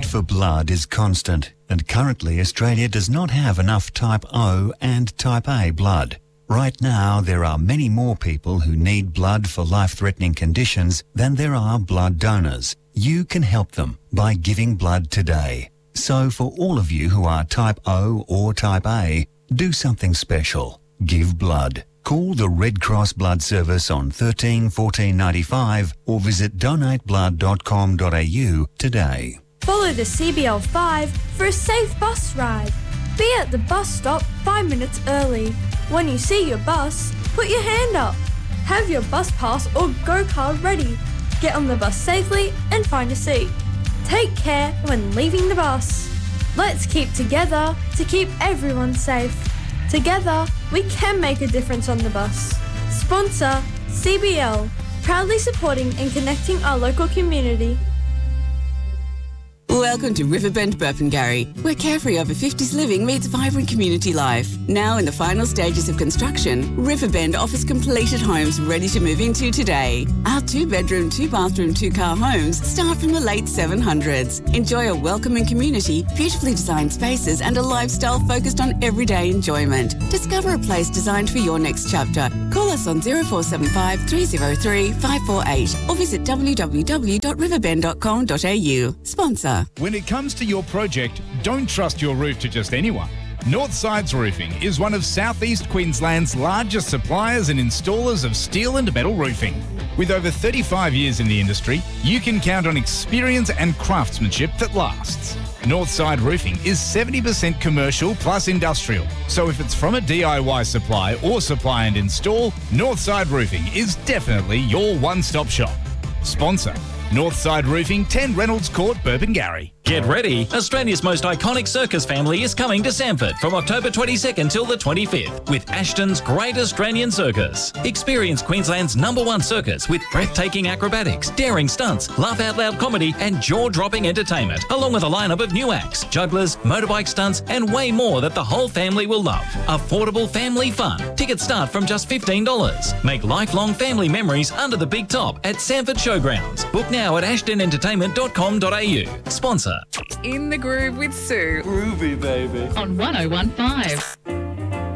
for blood is constant, and currently Australia does not have enough Type O and Type A blood. Right now, there are many more people who need blood for life-threatening conditions than there are blood donors. You can help them by giving blood today. So for all of you who are Type O or Type A, do something special. Give blood. Call the Red Cross Blood Service on 13 14 95 or visit donateblood.com.au today. Follow the CBL 5 for a safe bus ride. Be at the bus stop 5 minutes early. When you see your bus, put your hand up. Have your bus pass or go card ready. Get on the bus safely and find a seat. Take care when leaving the bus. Let's keep together to keep everyone safe. Together, we can make a difference on the bus. Sponsor CBL, proudly supporting and connecting our local community. Welcome to Riverbend Burpengary, where carefree over 50s living meets vibrant community life. Now in the final stages of construction, Riverbend offers completed homes ready to move into today. Our 2-bedroom, 2-bathroom, 2-car homes start from the late 700s. Enjoy a welcoming community, beautifully designed spaces and a lifestyle focused on everyday enjoyment. Discover a place designed for your next chapter. Call us on 0475 303 548 or visit www.riverbend.com.au. Sponsor. When it comes to your project, don't trust your roof to just anyone. Northsides Roofing is one of South East Queensland's largest suppliers and installers of steel and metal roofing. With over 35 years in the industry, you can count on experience and craftsmanship that lasts. Northside Roofing is 70% commercial plus industrial. So if it's from a DIY supply or supply and install, Northside Roofing is definitely your one-stop shop. Sponsor Northside Roofing, 10 Reynolds Court, Burpengary. Get ready. Australia's most iconic circus family is coming to Sanford from October 22nd till the 25th with Ashton's Great Australian Circus. Experience Queensland's #1 circus with breathtaking acrobatics, daring stunts, laugh-out-loud comedy and jaw-dropping entertainment, along with a lineup of new acts, jugglers, motorbike stunts and way more that the whole family will love. Affordable family fun. Tickets start from just $15. Make lifelong family memories under the big top at Sanford Showgrounds. Book now at ashtonentertainment.com.au. Sponsor. In the Groove with Sue. Groovy, baby. On 1015.